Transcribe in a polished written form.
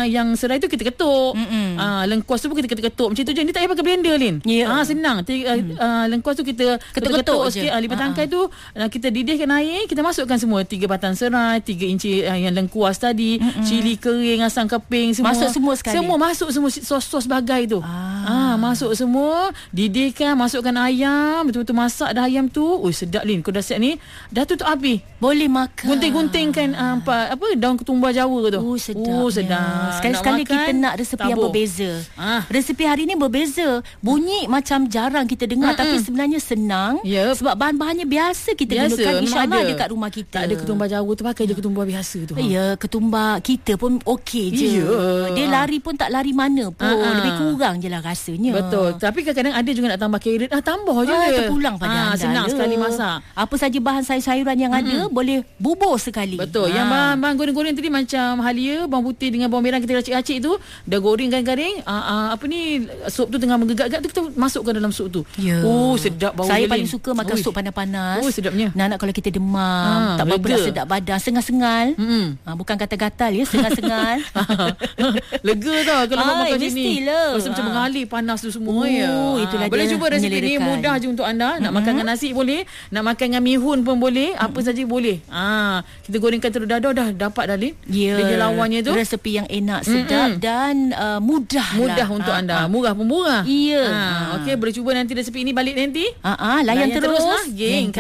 yang serai tu kita ketuk. Lengkuas tu pun kita ketuk macam tu je. Ni tak payah pakai blender, Lin. Senang. Lengkuas tu kita ketuk sikit. 5 tangkai tu kita didihkan air, kita masukkan semua 3 batang serai, 3 inci yang lengkuas tadi, cili kering, asam keping, semua masuk semua sekali. Semua masuk, semua sos-sos bagai tu. Masuk semua, didihkan, masukkan ayam, betul-betul masak dah ayam tu. Sedap, Lin. Kau dah siap ni, dah tutup api. Boleh makan. Gunting-guntingkan daun ketumbar Jawa tu. Sedap. Sekali-sekali kita nak resepi yang berbeza. Resepi hari ni berbeza. Bunyi macam jarang kita dengar, tapi sebenarnya senang. Sebab bahan-bahannya biasa kita gunakan, insyaAllah dekat rumah kita. Tak ada ketumbar Jawa tu, pakai je ketumbar biasa tu. Ya, ketumbar kita pun okey je. Dia lari pun tak lari mana pun. Lebih kurang je lah rasanya. Betul. Tapi kadang-kadang ada juga nak tambah carrot. Tambah je. Terpulang pada anda. Senang sekali masak. Apa saja bahan sayur-sayuran yang ada, boleh bubur sekali. Betul. Yang bahan goreng-goreng tadi macam halia, bawang putih dengan bawang merah kita racik-racik tu, dah goreng garing-garing. Sup tu tengah menggegak-gegak tu, kita masukkan dalam sup tu. Sedap bau. Saya paling suka makan sup panas-panas. Sedapnya. Nak kalau kita demam, tak berapa nak sedap badan, sengal-sengal. Bukan gatal-gatal ya, sengal-sengal. Lega tau kalau makan macam ni. Mestilah. Macam mengalir panas tu semua. Itulah boleh dia cuba resipi ni, mudah je untuk anda. Nak makan dengan nasi boleh, nak makan dengan mihun pun boleh, apa saja boleh. Kita gorengkan telur dadah, dah dapat dah, Lin. Dia lawannya tu. Resepi yang enak, sedap dan mudah untuk anda. Murah pun murah. Ya. Okey, boleh cuba nanti resepi ini balik nanti. Layan terus lah, geng.